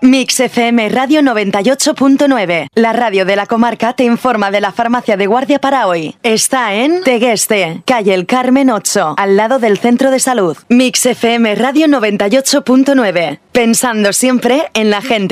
Mix FM Radio 98.9. La radio de la comarca te informa de la farmacia de guardia para hoy. Está en Tegueste, calle El Carmen 8, al lado del centro de salud. Mix FM Radio 98.9. Pensando siempre en la gente.